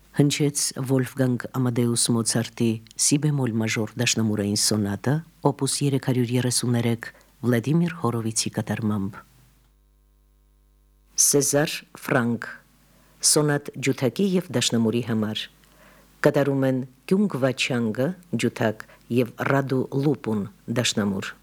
Հնչեց Վոլֆգանգ Ամադեուս Մոցարտի սի բեմոլ մաժոր դաշնամուրային սոնատը, օպուս 333 Վլադիմիր Հորովիցի կատարմամբ։ Սեզար Ֆրանկ սոնատ ջութակի և դաշնամուրի համար, կատարում են Կյունգ Վաչանգը ջութակ և Ռադու Լուպուն դաշնամուր։